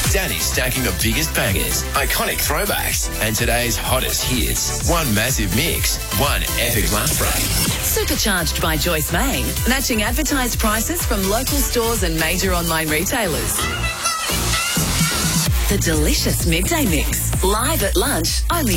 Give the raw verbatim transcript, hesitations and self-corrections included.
Danny's stacking the biggest bangers, iconic throwbacks, and today's hottest hits. One massive mix, one epic lunch break. Supercharged by Joyce May, matching advertised prices from local stores and major online retailers. The delicious midday mix, live at lunch, only